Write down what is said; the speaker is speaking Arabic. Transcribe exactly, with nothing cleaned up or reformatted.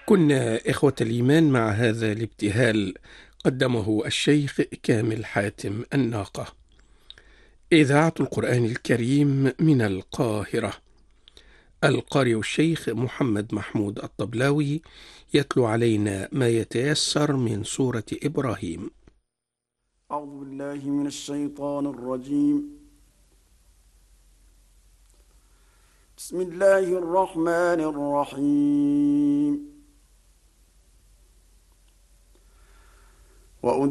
كنا إخوة الإيمان مع هذا الابتهال قدمه الشيخ كامل حاتم الناقة. إذاعة القرآن الكريم من القاهرة. القارئ الشيخ محمد محمود الطبلاوي يتلو علينا ما يتيسر من سورة إبراهيم. أعوذ بالله من الشيطان الرجيم. بسم الله الرحمن الرحيم.